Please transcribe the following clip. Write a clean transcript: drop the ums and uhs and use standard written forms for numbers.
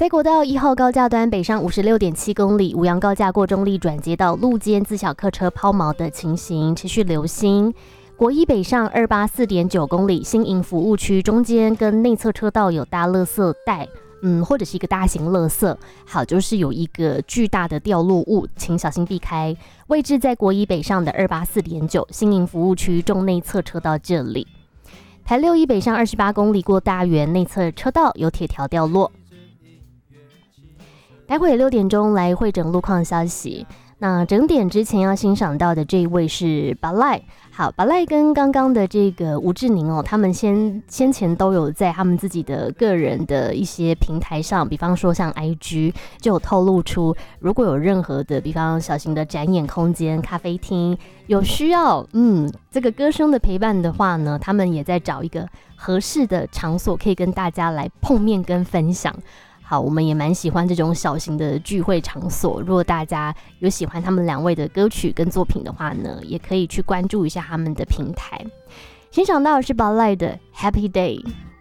在国道1号高架端北上56.7公里，五杨高架过中立转接到路肩自小客车抛锚的情形持续留心。国一北上284.9公里，新营服务区中间跟内侧车道有大垃圾袋，或者是一个大型垃圾，好，就是有一个巨大的掉落物，请小心避开。位置在国一北上的284.9新营服务区中内侧车道这里。台61北上28公里过大园内侧车道有铁条掉落。待会6点钟来会诊路况消息。那整点之前要欣赏到的这一位是巴赖。好，巴赖跟刚刚的这个吴志宁他们先前都有在他们自己的个人的一些平台上，比方说像 IG 就有透露出，如果有任何的比方小型的展演空间、咖啡厅有需要这个歌声的陪伴的话呢，他们也在找一个合适的场所可以跟大家来碰面跟分享。好，我们也蛮喜欢这种小型的聚会场所，如果大家有喜欢他们两位的歌曲跟作品的话呢，也可以去关注一下他们的平台。欣赏到的是宝赖的 Happy Day。